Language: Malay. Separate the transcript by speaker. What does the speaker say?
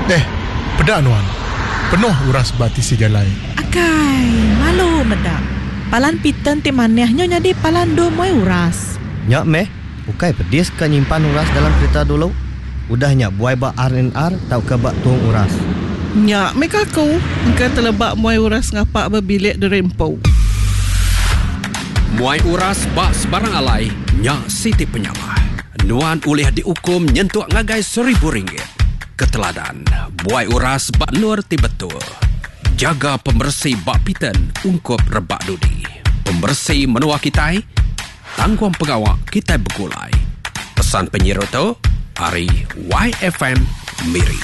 Speaker 1: Pedak Nuan. Penuh uras bati si jalai.
Speaker 2: Akai, malu medak. Palan piten ti manehnya jadi palan do moy uras.
Speaker 3: Nyak meh, ukai pedis ka nyimpan uras dalam kereta dulu. Udah nyak buai bak R&R tau ke bak tuang uras.
Speaker 4: Nyak meka aku, engkau terlebak muai uras ngapak berbilik di rempau.
Speaker 5: Muai uras bak sebarang alai, nyak Siti Penyamah. Nuan ulih dihukum nyentuh ngagai RM1,000. Keteladan, buai uras bak nur ti betul. Jaga pembersih bak piten ungkup rebak dudi. Pembersih menua kitai, tangguang pegawak kitai begulai. Pesan penyiar tu, hari YFM Miri.